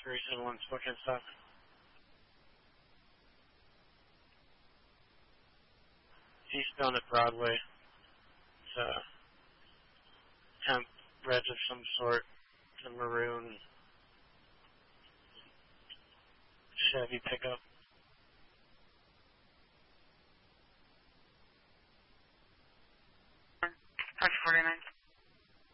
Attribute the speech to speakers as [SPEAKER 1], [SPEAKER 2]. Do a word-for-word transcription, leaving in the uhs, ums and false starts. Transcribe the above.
[SPEAKER 1] three seven one, Spokane stop. Eastbound at Broadway. It's a temp reg of some sort. It's a maroon Chevy pickup.
[SPEAKER 2] Park forty-nine.